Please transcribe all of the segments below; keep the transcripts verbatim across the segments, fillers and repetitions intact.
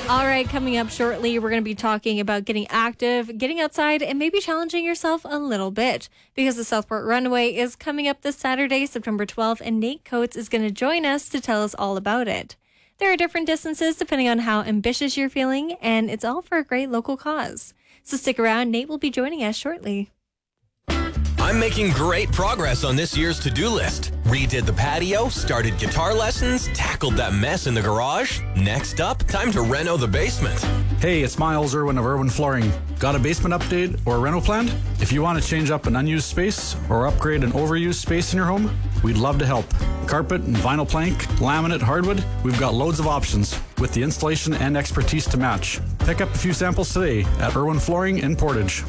All right, coming up shortly, we're going to be talking about getting active, getting outside, and maybe challenging yourself a little bit because the Southport Runaway is coming up this Saturday, September twelfth, and Nate Coates is going to join us to tell us all about it. There are different distances depending on how ambitious you're feeling, and it's all for a great local cause. So stick around. Nate will be joining us shortly. I'm making great progress on this year's to-do list. Redid the patio, started guitar lessons, tackled that mess in the garage. Next up, time to reno the basement. Hey, it's Miles Irwin of Irwin Flooring. Got a basement update or a reno planned? If you want to change up an unused space or upgrade an overused space in your home, we'd love to help. Carpet and vinyl plank, laminate, hardwood, we've got loads of options with the installation and expertise to match. Pick up a few samples today at Irwin Flooring in Portage.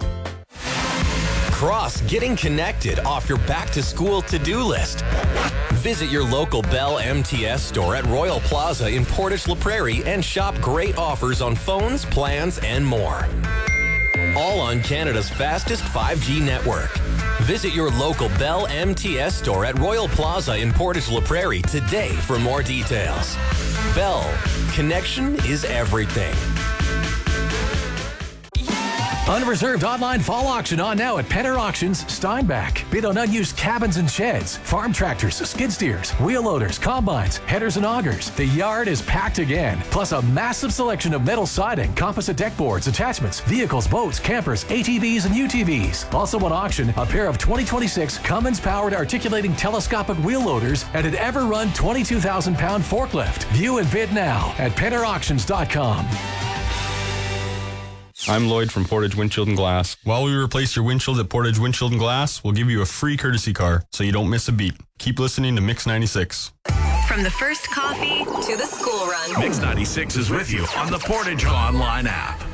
Cross getting connected off your back-to-school to-do list. Visit your local Bell M T S store at Royal Plaza in Portage La Prairie and shop great offers on phones, plans, and more. All on Canada's fastest five G network. Visit your local Bell M T S store at Royal Plaza in Portage La Prairie today for more details. Bell, connection is everything. Unreserved online fall auction on now at Penner Auctions, Steinbach. Bid on unused cabins and sheds, farm tractors, skid steers, wheel loaders, combines, headers and augers. The yard is packed again. Plus a massive selection of metal siding, composite deck boards, attachments, vehicles, boats, campers, A T Vs and U T Vs. Also on auction, a pair of twenty twenty-six Cummins-powered articulating telescopic wheel loaders and an Ever-Run twenty-two thousand pound forklift. View and bid now at penner auctions dot com. I'm Lloyd from Portage Windshield and Glass. While we replace your windshield at Portage Windshield and Glass, we'll give you a free courtesy car so you don't miss a beat. Keep listening to Mix ninety-six. From the first coffee to the school run, Mix ninety-six is with you on the Portage Online app.